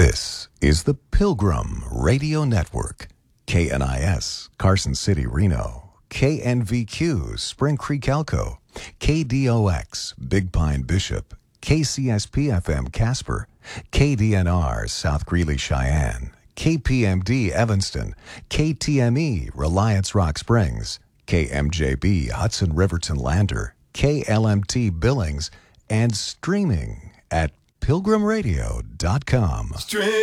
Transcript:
This is the Pilgrim Radio Network. KNIS, Carson City, Reno. KNVQ, Spring Creek, Elko. KDOX, Big Pine, Bishop. KCSP-FM, Casper. KDNR, South Greeley, Cheyenne. KPMD, Evanston. KTME, Reliance Rock Springs. KMJB, Hudson Riverton Lander. KLMT, Billings. And streaming at pilgrimradio.com.